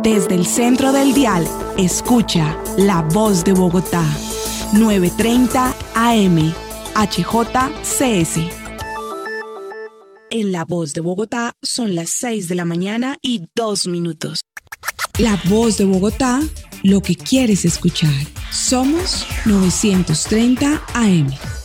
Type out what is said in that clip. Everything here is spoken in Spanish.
Desde el centro del dial, escucha La Voz de Bogotá, 9:30 AM, HJCS. En La Voz de Bogotá son las 6 de la mañana y 2 minutos. La Voz de Bogotá, lo que quieres escuchar. Somos 930 AM.